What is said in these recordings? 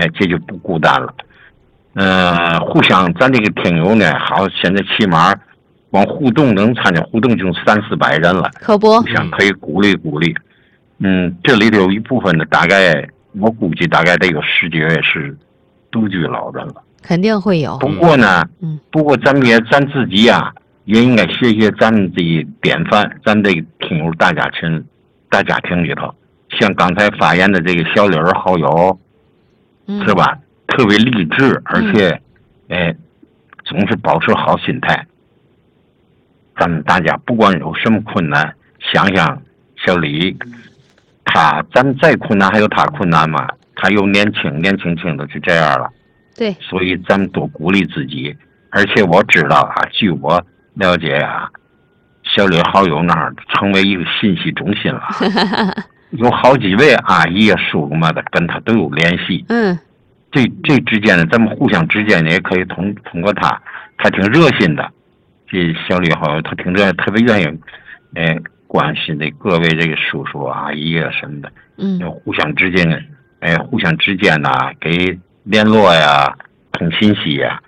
这就不孤单了。互相咱这个听友呢，好，现在起码光互动能参加互动就300-400人了， 可不， 互相可以鼓励鼓励。这里头有一部分的，大概我估计大概得有10几位是独居老人了， 肯定会有。 不过呢，咱自己呀，也应该学学咱们这典范，咱这个听友大家庭里头，像刚才发言的这个小李好友，是吧？特别励志，而且，总是保持好心态。咱们大家不管有什么困难，想想小李，咱们再困难还有他困难嘛？他又年轻的就这样了。 对。所以咱们多鼓励自己。而且我知道啊，据我了解啊，小李好友那儿成为一个信息中心了，有好几位阿姨啊、叔叔们的跟他都有联系。这之间呢，咱们互相之间也可以通过他挺热心的。这小李好友他挺热，特别愿意，关心这各位这个叔叔阿姨啊什么的。互相之间呢，给联络呀，通信息呀。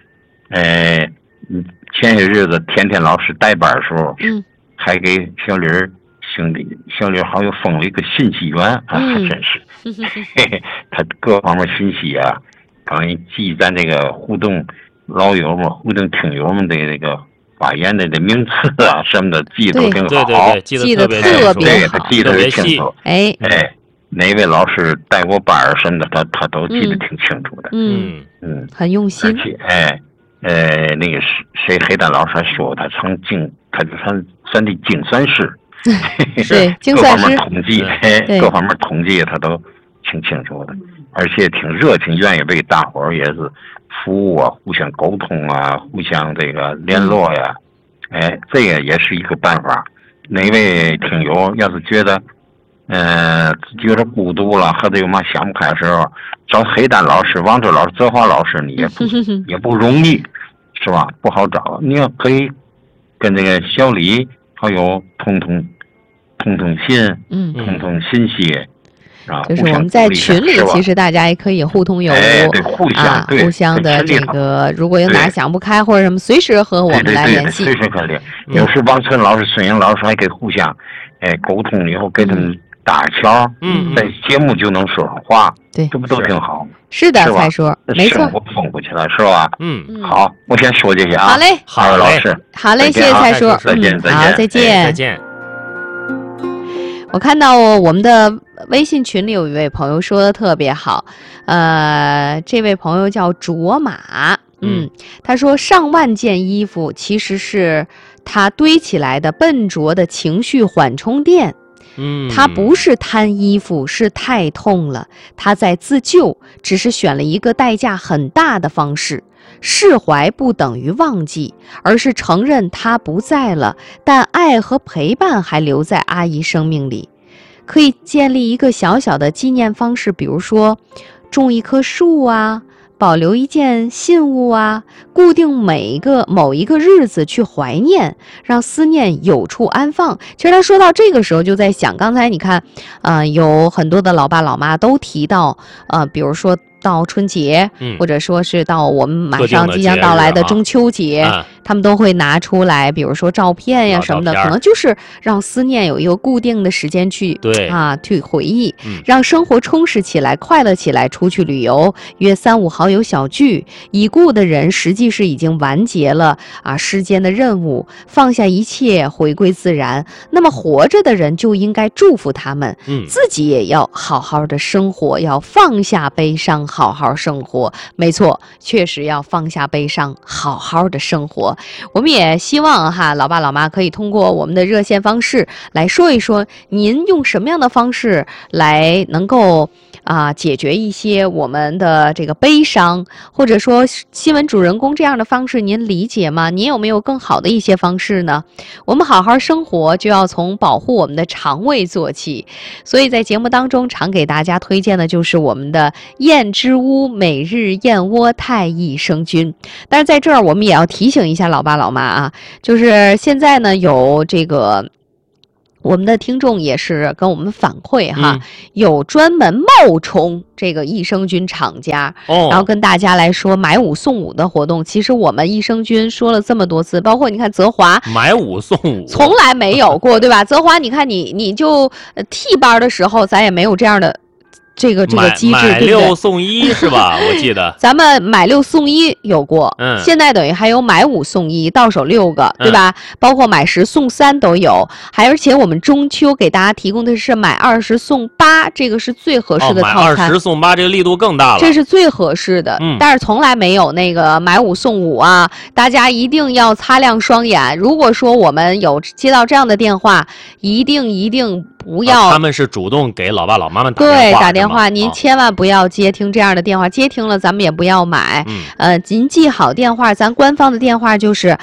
前些日子天天老师带班的时候，还给小李好友封了一个信息员啊，还真是，他各方面信息啊，刚一记咱这个互动老友们、互动听友们的这个发言的名词啊什么的，记得都挺好， 对，记得特别好， 对，他记得清楚，哪位老师带过班什么的，他都记得挺清楚的， 很用心， 而且那个谁黑蛋老师还说他算的精算师。 对，精算师各方面统计他都挺清楚的，而且挺热情，愿意为大伙儿也是服务啊，互相沟通啊，互相这个联络呀，这个也是一个办法。哪位听友要是觉得孤独了，或者有嘛想不开的时候，找黑蛋老师、王周老师、泽华老师，你也不容易，是吧？不好找，你要可以跟这个小李好友通信，通信息，啊， 就是我们在群里，其实大家也可以互通有无， 对，互相的这个，如果有哪想不开或者什么，随时和我们来联系， 随时可以。有时王春老师、孙英老师还可以互相，沟通以后给他们搭桥，在节目就能说上话， 对， 这不都挺好？ 是的，蔡叔，没错， 生活丰富起来，是吧？好，我先说这些啊。 好嘞， 好，老师， 好嘞，谢谢蔡叔， 再见， 好，再见， 再见。 我看到我们的微信群里有一位朋友说的特别好，这位朋友叫卓玛，他说上万件衣服其实是他堆起来的笨拙的情绪缓冲垫。他不是贪衣服，是太痛了，他在自救，只是选了一个代价很大的方式。释怀不等于忘记，而是承认他不在了，但爱和陪伴还留在阿姨生命里。可以建立一个小小的纪念方式，比如说种一棵树啊，保留一件信物啊，固定某一个日子去怀念，让思念有处安放。其实他说到这个时候就在想，刚才你看有很多的老爸老妈都提到比如说到春节，或者说是到我们马上即将到来的中秋节，他们都会拿出来，比如说照片呀什么的，可能就是让思念有一个固定的时间去去回忆，让生活充实起来、快乐起来，出去旅游，约3、5好友小聚。已故的人实际是已经完结了世间的任务，放下一切，回归自然。那么活着的人就应该祝福他们，自己也要好好的生活，要放下悲伤，好好生活。没错，确实要放下悲伤，好好的生活。我们也希望老爸老妈可以通过我们的热线方式来说一说，您用什么样的方式来能够解决一些我们的这个悲伤，或者说新闻主人公这样的方式您理解吗？您有没有更好的一些方式呢？我们好好生活就要从保护我们的肠胃做起，所以在节目当中常给大家推荐的就是我们的燕之屋每日燕窝太益生菌。但是在这儿我们也要提醒一下老爸老妈就是现在呢有这个我们的听众也是跟我们反馈哈，有专门冒充这个益生菌厂家，然后跟大家来说买5送5的活动。其实我们益生菌说了这么多次，包括你看泽华买5送5， 从来没有过，对吧？泽华，你看你就替班的时候，咱也没有这样的。这个机制， 买6送1是吧？我记得咱们买6送1有过，现在等于还有买5送1，到手6个，对吧？包括买10送3都有，而且我们中秋给大家提供的是买20送8，这个是最合适的套餐。 买20送8，这个力度更大了， 这是最合适的。但是从来没有那个买5送5啊！大家一定要擦亮双眼。如果说我们有接到这样的电话，一定不要。 他们是主动给老爸老妈们打电话，您千万不要接听这样的电话，接听了咱们也不要买。您记好电话，咱官方的电话就是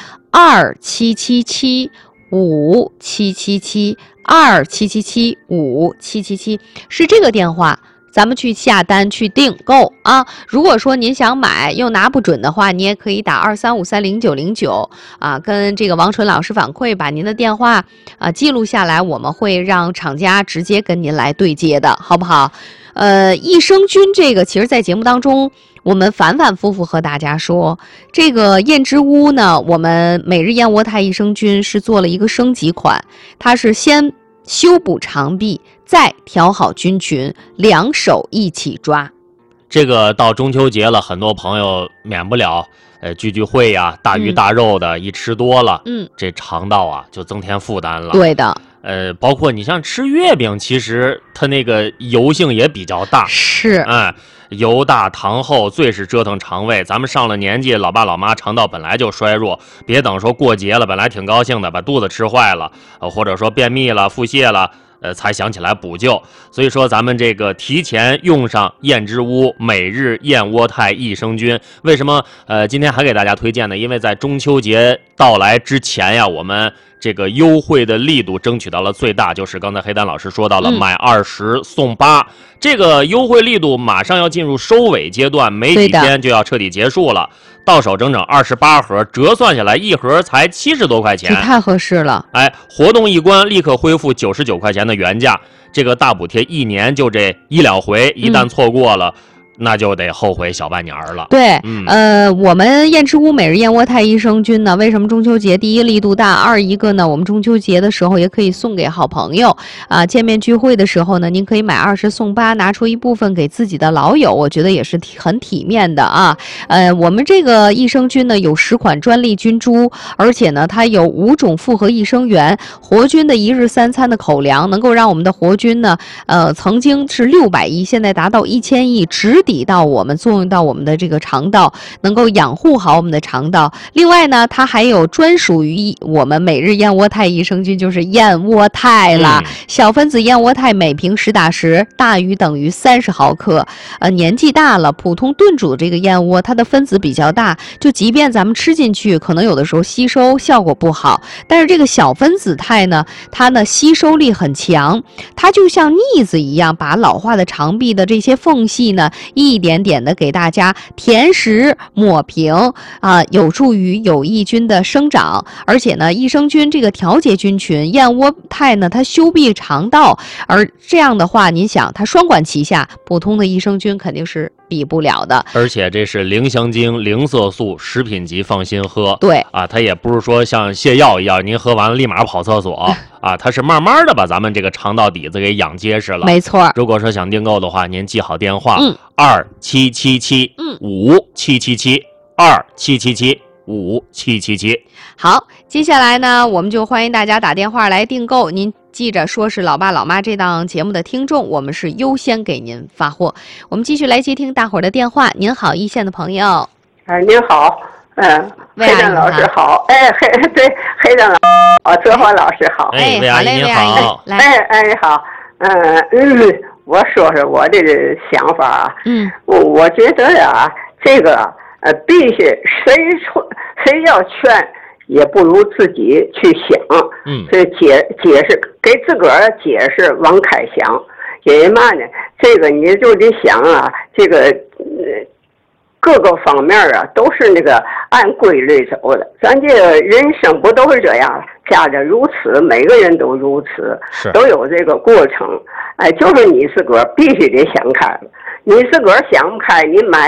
2777577727775777，是这个电话。咱们去下单去订购啊！如果说您想买又拿不准的话，你也可以打23530909啊，跟这个王纯老师反馈，把您的电话记录下来，我们会让厂家直接跟您来对接的，好不好？益生菌这个，其实在节目当中我们反反复复和大家说，这个燕之屋呢，我们每日燕窝肽益生菌是做了一个升级款，它是先修补肠壁，再调好菌群，2手一起抓。 这个到中秋节了，很多朋友免不了聚会呀，大鱼大肉的，一吃多了，这肠道啊就增添负担了。 对的。 包括你像吃月饼，其实它那个油性也比较大， 是， 油大糖厚，最是折腾肠胃。咱们上了年纪，老爸老妈肠道本来就衰弱，别等说过节了，本来挺高兴的，把肚子吃坏了，或者说便秘了、腹泻了。才想起来补救，所以说咱们这个提前用上燕之屋每日燕窝肽益生菌，为什么今天还给大家推荐呢？因为在中秋节到来之前呀，我们这个优惠的力度争取到了最大，就是刚才黑丹老师说到了买20送8，这个优惠力度马上要进入收尾阶段，没几天就要彻底结束了。到手整整28盒，折算下来一盒才70多块钱， 这太合适了。 活动一关立刻恢复99块钱的原价，这个大补贴1年就这1两回，一旦错过了。那就得后悔小半年了。 对，我们燕之屋每日燕窝肽益生菌呢，为什么中秋节第一力度大，二一个呢，我们中秋节的时候也可以送给好朋友啊，见面聚会的时候呢，您可以买20送8，拿出一部分给自己的老友，我觉得也是很体面的啊。我们这个益生菌呢有10款专利菌株，而且呢它有5种复合益生元，活菌的1日3餐的口粮，能够让我们的活菌呢，曾经是600亿，现在达到1000亿，直抵到我们作用到我们的这个肠道，能够养护好我们的肠道。另外呢，它还有专属于我们每日燕窝肽益生菌，就是燕窝肽了。小分子燕窝肽每瓶10打10，大于等于30毫克。年纪大了，普通炖煮的这个燕窝，它的分子比较大，就即便咱们吃进去，可能有的时候吸收效果不好。但是这个小分子肽呢，它呢吸收力很强，它就像腻子一样，把老化的肠壁的这些缝隙呢，一点点的给大家填实抹平啊，有助于有益菌的生长。而且呢，益生菌这个调节菌群，燕窝肽呢它修闭肠道，而这样的话，您想它双管齐下，普通的益生菌肯定是比不了的。 而且这是零香精、零色素，食品级，放心喝。 对啊，它也不是说像泻药一样，您喝完了立马跑厕所啊，它是慢慢的把咱们这个肠道底子给养结实了。 没错。 如果说想订购的话，您记好电话，27775777，27775777。好， 接下来呢，我们就欢迎大家打电话来订购。您记着说是老爸老妈这档节目的听众，我们是优先给您发货。我们继续来接听大伙儿的电话。您好，一线的朋友。 您好，黑丹老师好。黑丹老师好，泽华老师好。 魏阿姨您好。 好。我说说我这个想法啊。我觉得呀，这个必须谁要劝，也不如自己去想。所以解释给自个儿解释王凯祥，因为嘛呢？这个你就得想啊，这个各个方面啊都是那个按规律走的。咱这个人生不都是这样，家家如此，每个人都如此，都有这个过程。哎，就是你自个儿必须得想开了。你自个儿想不开，你买